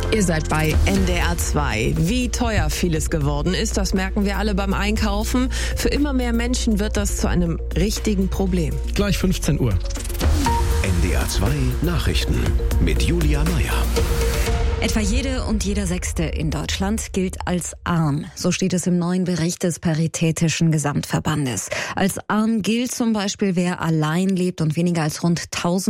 Ihr seid bei NDR 2. Wie teuer vieles geworden ist, das merken wir alle beim Einkaufen. Für immer mehr Menschen wird das zu einem richtigen Problem. Gleich 15 Uhr. NDR 2 Nachrichten mit Julia Meyer. Etwa jede und jeder Sechste in Deutschland gilt als arm. So steht es im neuen Bericht des Paritätischen Gesamtverbandes. Als arm gilt zum Beispiel, wer allein lebt und weniger als rund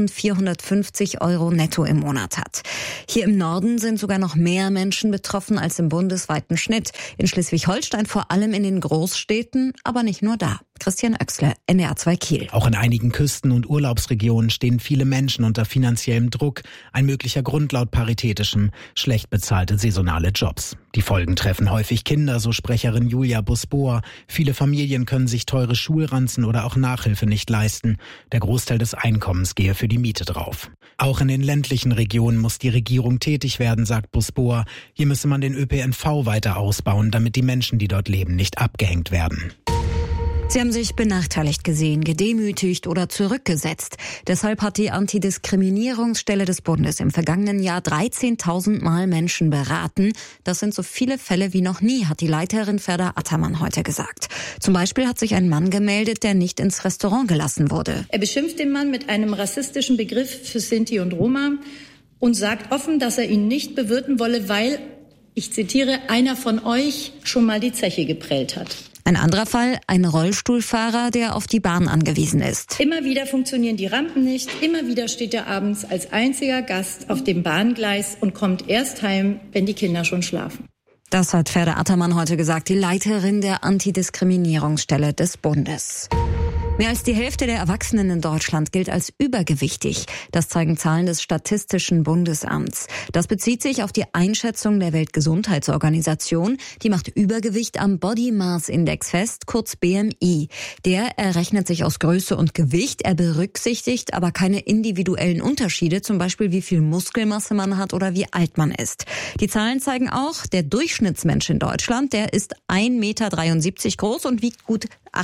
1.450 € netto im Monat hat. Hier im Norden sind sogar noch mehr Menschen betroffen als im bundesweiten Schnitt. In Schleswig-Holstein vor allem in den Großstädten, aber nicht nur da. Christian Oechsle, NDR 2 Kiel. Auch in einigen Küsten- und Urlaubsregionen stehen viele Menschen unter finanziellem Druck. Ein möglicher Grund laut Paritätischem: schlecht bezahlte saisonale Jobs. Die Folgen treffen häufig Kinder, so Sprecherin Julia Busbohr. Viele Familien können sich teure Schulranzen oder auch Nachhilfe nicht leisten. Der Großteil des Einkommens gehe für die Miete drauf. Auch in den ländlichen Regionen muss die Regierung tätig werden, sagt Busbohr. Hier müsse man den ÖPNV weiter ausbauen, damit die Menschen, die dort leben, nicht abgehängt werden. Sie haben sich benachteiligt gesehen, gedemütigt oder zurückgesetzt. Deshalb hat die Antidiskriminierungsstelle des Bundes im vergangenen Jahr 13.000 Mal Menschen beraten. Das sind so viele Fälle wie noch nie, hat die Leiterin Ferda Attermann heute gesagt. Zum Beispiel hat sich ein Mann gemeldet, der nicht ins Restaurant gelassen wurde. Er beschimpft den Mann mit einem rassistischen Begriff für Sinti und Roma und sagt offen, dass er ihn nicht bewirten wolle, weil, ich zitiere, einer von euch schon mal die Zeche geprellt hat. Ein anderer Fall, ein Rollstuhlfahrer, der auf die Bahn angewiesen ist. Immer wieder funktionieren die Rampen nicht. Immer wieder steht er abends als einziger Gast auf dem Bahngleis und kommt erst heim, wenn die Kinder schon schlafen. Das hat Ferda Attermann heute gesagt, die Leiterin der Antidiskriminierungsstelle des Bundes. Mehr als die Hälfte der Erwachsenen in Deutschland gilt als übergewichtig. Das zeigen Zahlen des Statistischen Bundesamts. Das bezieht sich auf die Einschätzung der Weltgesundheitsorganisation. Die macht Übergewicht am Body Mass Index fest, kurz BMI. Der errechnet sich aus Größe und Gewicht. Er berücksichtigt aber keine individuellen Unterschiede, zum Beispiel wie viel Muskelmasse man hat oder wie alt man ist. Die Zahlen zeigen auch, der Durchschnittsmensch in Deutschland, der ist 1,73 Meter groß und wiegt gut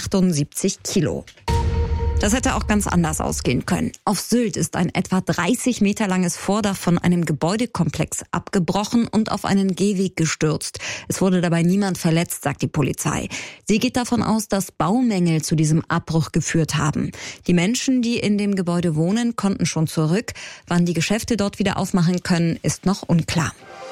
78 Kilo. Das hätte auch ganz anders ausgehen können. Auf Sylt ist ein etwa 30 Meter langes Vordach von einem Gebäudekomplex abgebrochen und auf einen Gehweg gestürzt. Es wurde dabei niemand verletzt, sagt die Polizei. Sie geht davon aus, dass Baumängel zu diesem Abbruch geführt haben. Die Menschen, die in dem Gebäude wohnen, konnten schon zurück. Wann die Geschäfte dort wieder aufmachen können, ist noch unklar.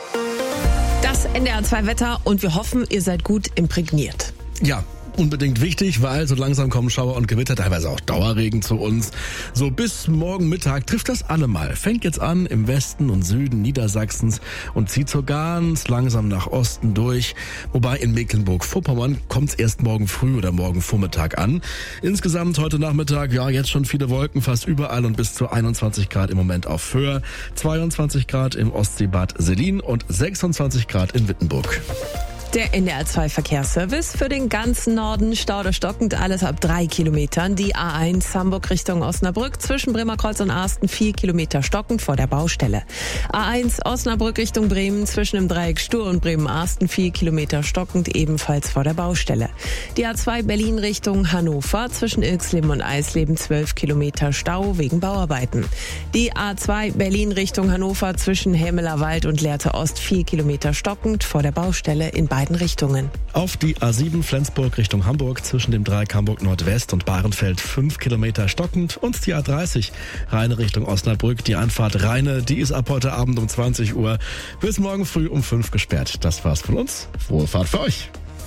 Das NDR 2 Wetter und wir hoffen, ihr seid gut imprägniert. Ja, unbedingt wichtig, weil so langsam kommen Schauer und Gewitter, teilweise auch Dauerregen zu uns. So bis morgen Mittag trifft das alle mal. Fängt jetzt an im Westen und Süden Niedersachsens und zieht so ganz langsam nach Osten durch. Wobei in Mecklenburg-Vorpommern kommt es erst morgen früh oder morgen Vormittag an. Insgesamt heute Nachmittag, ja, jetzt schon viele Wolken, fast überall und bis zu 21 Grad im Moment auf Föhr, 22 Grad im Ostseebad Selin und 26 Grad in Wittenburg. Der NDR 2 Verkehrsservice für den ganzen Norden, Staude stockend, alles ab 3 Kilometern. Die A1 Hamburg Richtung Osnabrück zwischen Bremerkreuz und Arsten 4 Kilometer stockend vor der Baustelle. A1 Osnabrück Richtung Bremen zwischen dem Dreieck Stur und Bremen-Arsten 4 Kilometer stockend ebenfalls vor der Baustelle. Die A2 Berlin Richtung Hannover zwischen Ilksleben und Eisleben 12 Kilometer Stau wegen Bauarbeiten. Die A2 Berlin Richtung Hannover zwischen Hämeler Wald und Lehrte Ost 4 Kilometer stockend vor der Baustelle in beiden Richtungen. Auf die A7 Flensburg Richtung Hamburg zwischen dem Dreieck Hamburg Nordwest und Bahrenfeld 5 Kilometer stockend und die A30 Rheine Richtung Osnabrück. Die Anfahrt Rheine, die ist ab heute Abend um 20 Uhr bis morgen früh um 5 gesperrt. Das war's von uns. Frohe Fahrt für euch.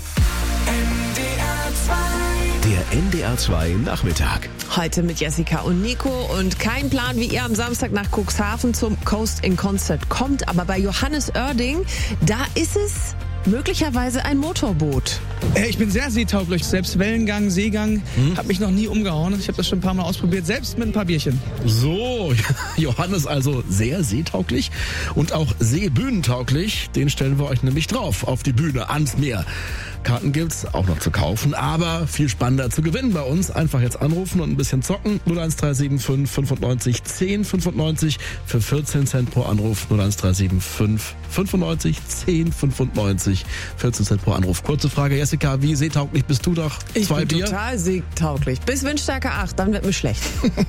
Der NDR 2 Nachmittag. Heute mit Jessica und Nico und kein Plan, wie ihr am Samstag nach Cuxhaven zum Coast in Concert kommt. Aber bei Johannes Oerding, da ist es möglicherweise ein Motorboot. Ich bin sehr seetauglich. Selbst Wellengang, Seegang, hat mich noch nie umgehauen. Ich habe das schon ein paar Mal ausprobiert, selbst mit ein paar Bierchen. So, Johannes also sehr seetauglich und auch seebühnentauglich. Den stellen wir euch nämlich drauf, auf die Bühne, ans Meer. Karten gibt's auch noch zu kaufen, aber viel spannender zu gewinnen bei uns. Einfach jetzt anrufen und ein bisschen zocken. 01375 95 10 95 für 14 Cent pro Anruf. 01375 95 10 95 14 Cent pro Anruf. Kurze Frage, Jessica, wie seetauglich bist du doch? Ich bin total seetauglich. Bis Windstärke 8, dann wird mir schlecht.